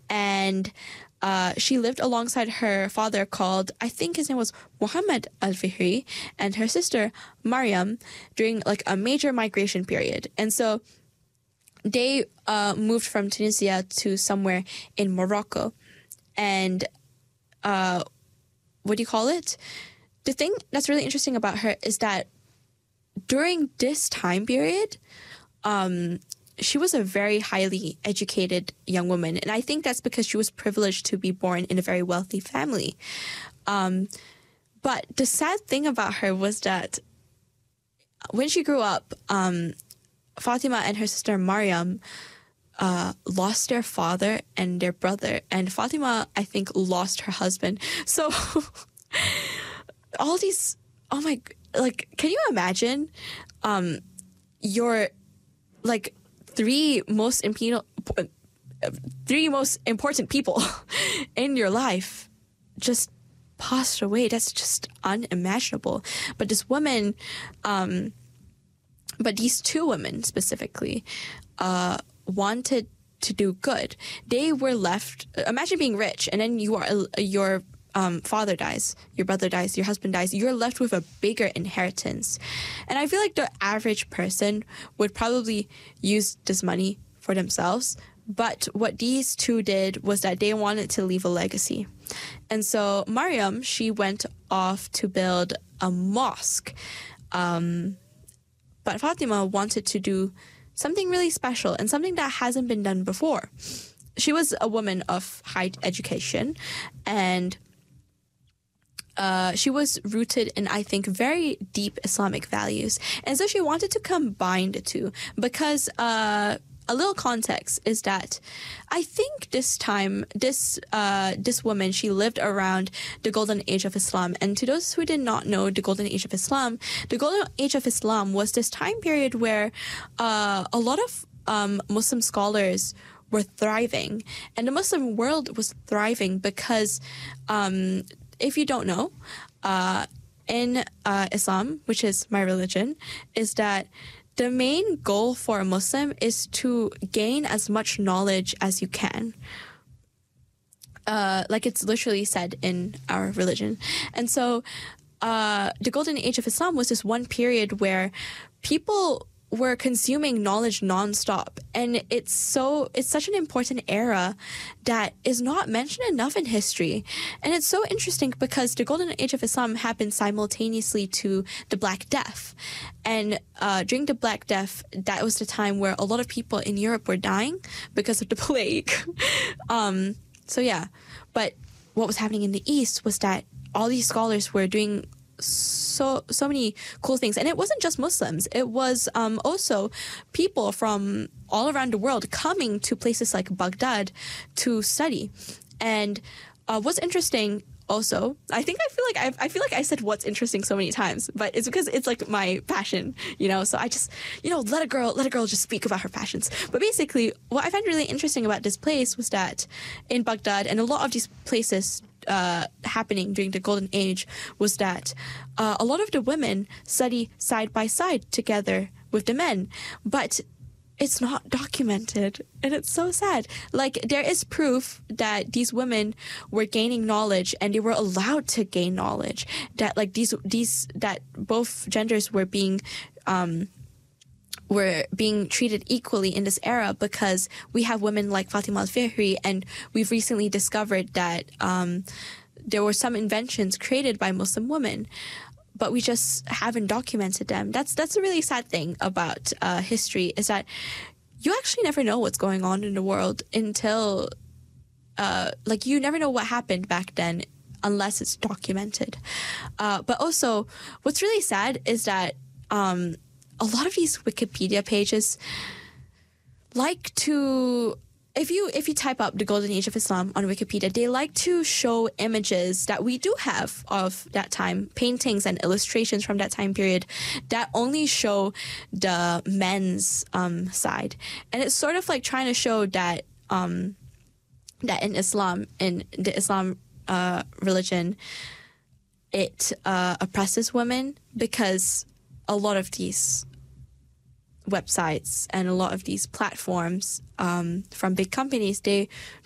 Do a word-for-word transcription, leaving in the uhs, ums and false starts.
and uh, she lived alongside her father called, I think his name was Muhammad al-Fihri, and her sister Maryam during like a major migration period. And so they uh, moved from Tunisia to somewhere in Morocco. And uh, what do you call it? The thing that's really interesting about her is that during this time period, um, she was a very highly educated young woman. And I think that's because she was privileged to be born in a very wealthy family. Um, but the sad thing about her was that when she grew up, um, Fatima and her sister Maryam uh, lost their father and their brother. And Fatima, I think, lost her husband. So all these, oh my, like, can you imagine um, your, like, three most impe- three most important people in your life just passed away? That's just unimaginable. But this woman, um, but these two women specifically, uh, wanted to do good. They were left. Imagine being rich, and then you are your um, father dies, your brother dies, your husband dies. You're left with a bigger inheritance, and I feel like the average person would probably use this money for themselves. But what these two did was that they wanted to leave a legacy. And so Maryam, she went off to build a mosque. Um, but Fatima wanted to do something really special and something that hasn't been done before. She was a woman of high education, and uh, she was rooted in, I think, very deep Islamic values. And so she wanted to combine the two because uh, a little context is that I think this time, this uh, this woman, she lived around the Golden Age of Islam. And to those who did not know the Golden Age of Islam, the Golden Age of Islam was this time period where uh, a lot of um, Muslim scholars were thriving. And the Muslim world was thriving because, um, if you don't know, uh, in uh, Islam, which is my religion, is that the main goal for a Muslim is to gain as much knowledge as you can. Uh, like it's literally said in our religion. And so uh, the Golden Age of Islam was this one period where people were consuming knowledge nonstop. And it's so it's such an important era that is not mentioned enough in history. And it's so interesting because the Golden Age of Islam happened simultaneously to the Black Death. And uh, during the Black Death, that was the time where a lot of people in Europe were dying because of the plague. um, so yeah, but what was happening in the East was that all these scholars were doing so so many cool things. And it wasn't just Muslims. It was um, also people from all around the world coming to places like Baghdad to study. And uh, what's interesting also, I think I feel like I've, I feel like I said what's interesting so many times, but it's because it's like my passion, you know. So I just, you know, let a girl let a girl just speak about her passions. But basically, what I find really interesting about this place was that in Baghdad and a lot of these places uh, happening during the Golden Age was that uh, a lot of the women study side by side together with the men, but it's not documented, and it's so sad. Like, there is proof that these women were gaining knowledge, and they were allowed to gain knowledge. That like these these that both genders were being um, were being treated equally in this era because we have women like Fatima al-Fihri, and we've recently discovered that um, there were some inventions created by Muslim women, but we just haven't documented them. That's that's a really sad thing about uh, history, is that you actually never know what's going on in the world until, uh, like, you never know what happened back then unless it's documented. Uh, but also, what's really sad is that um, a lot of these Wikipedia pages like to... If you if you type up the Golden Age of Islam on Wikipedia, they like to show images that we do have of that time, paintings and illustrations from that time period that only show the men's um, side. And it's sort of like trying to show that um, that in Islam, in the Islam uh, religion, it uh, oppresses women, because a lot of these websites and a lot of these platforms um, from big companies, they